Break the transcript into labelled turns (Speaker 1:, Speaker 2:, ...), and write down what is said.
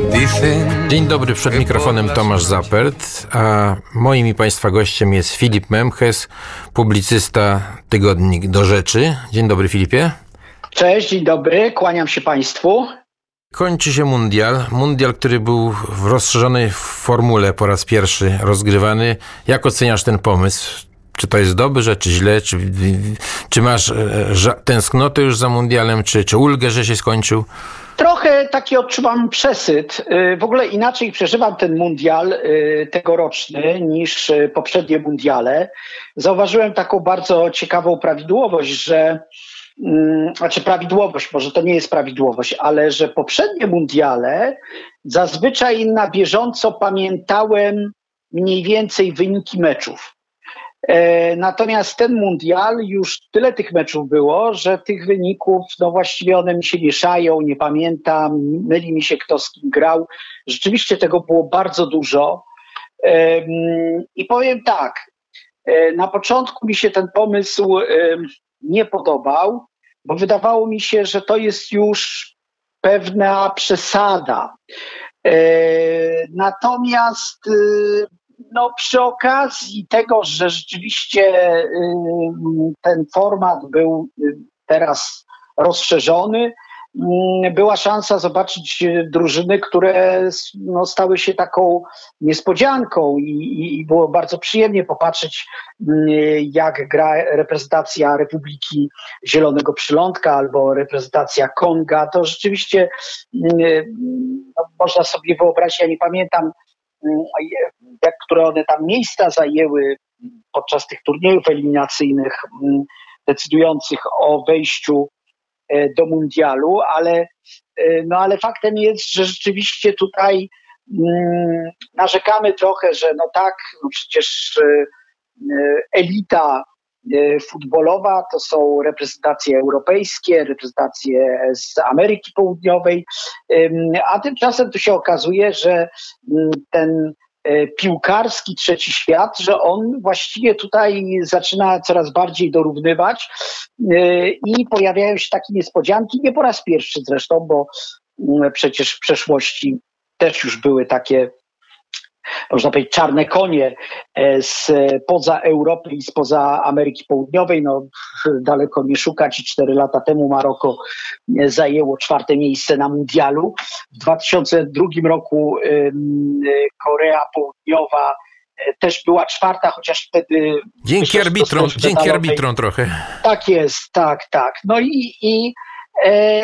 Speaker 1: Dzień dobry, przed mikrofonem Tomasz Zapert, a moim i Państwa gościem jest Filip Memches, publicysta, tygodnik Do Rzeczy. Dzień dobry, Filipie.
Speaker 2: Cześć, dzień dobry, kłaniam się Państwu.
Speaker 1: Kończy się mundial, który był w rozszerzonej formule po raz pierwszy rozgrywany. Jak oceniasz ten pomysł? Czy to jest dobrze, czy źle? Czy masz tęsknotę już za mundialem, czy ulgę, że się skończył?
Speaker 2: Trochę taki odczuwam przesyt. W ogóle inaczej przeżywam ten mundial tegoroczny niż poprzednie mundiale. Zauważyłem taką bardzo ciekawą prawidłowość, prawidłowość, może to nie jest prawidłowość, ale że poprzednie mundiale zazwyczaj na bieżąco pamiętałem mniej więcej wyniki meczów. Natomiast ten mundial, już tyle tych meczów było, że tych wyników, właściwie one mi się mieszają, nie pamiętam, myli mi się kto z kim grał. Rzeczywiście tego było bardzo dużo. I powiem tak, na początku mi się ten pomysł nie podobał, bo wydawało mi się, że to jest już pewna przesada. Natomiast przy okazji tego, że rzeczywiście ten format był teraz rozszerzony, była szansa zobaczyć drużyny, które stały się taką niespodzianką i było bardzo przyjemnie popatrzeć, jak gra reprezentacja Republiki Zielonego Przylądka albo reprezentacja Konga. To rzeczywiście można sobie wyobrazić, ja nie pamiętam, które one tam miejsca zajęły podczas tych turniejów eliminacyjnych decydujących o wejściu do mundialu, ale faktem jest, że rzeczywiście tutaj narzekamy trochę, że przecież elita futbolowa to są reprezentacje europejskie, reprezentacje z Ameryki Południowej, a tymczasem tu się okazuje, że ten piłkarski trzeci świat, że on właściwie tutaj zaczyna coraz bardziej dorównywać i pojawiają się takie niespodzianki, nie po raz pierwszy zresztą, bo przecież w przeszłości też już były takie, można powiedzieć, czarne konie spoza Europy i spoza Ameryki Południowej. Daleko nie szukać i 4 lata temu Maroko zajęło 4. miejsce na mundialu. W 2002 roku Korea Południowa też była 4, chociaż wtedy...
Speaker 1: Dzięki arbitrom trochę.
Speaker 2: Tak jest, tak.